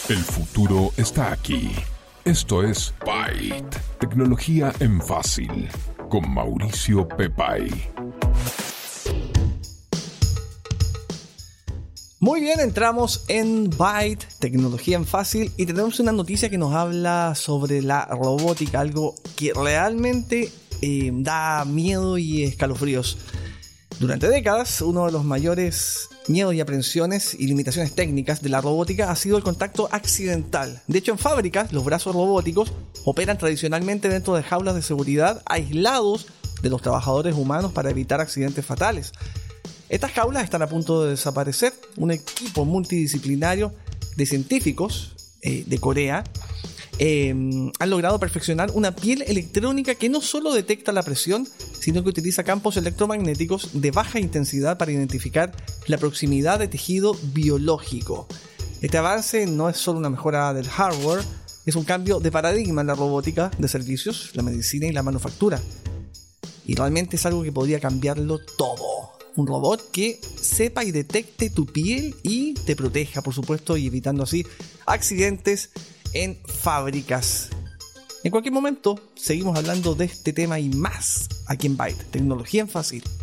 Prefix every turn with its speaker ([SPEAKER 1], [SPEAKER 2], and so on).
[SPEAKER 1] El futuro está aquí. Esto es Byte, tecnología en fácil, con Mauricio Pepay.
[SPEAKER 2] Muy bien, entramos en Byte, tecnología en fácil, y tenemos una noticia que nos habla sobre la robótica, algo que realmente da miedo y escalofríos. Durante décadas, uno de los mayores miedos y aprensiones y limitaciones técnicas de la robótica ha sido el contacto accidental. De hecho, en fábricas, los brazos robóticos operan tradicionalmente dentro de jaulas de seguridad aislados de los trabajadores humanos para evitar accidentes fatales. Estas jaulas están a punto de desaparecer. Un equipo multidisciplinario de científicos de Corea han logrado perfeccionar una piel electrónica que no solo detecta la presión, sino que utiliza campos electromagnéticos de baja intensidad para identificar la proximidad de tejido biológico. Este avance no es solo una mejora del hardware, es un cambio de paradigma en la robótica de servicios, la medicina y la manufactura. Y realmente es algo que podría cambiarlo todo. Un robot que sepa y detecte tu piel y te proteja, por supuesto, y evitando así accidentes en fábricas. En cualquier momento seguimos hablando de este tema y más aquí en Byte, tecnología en fácil.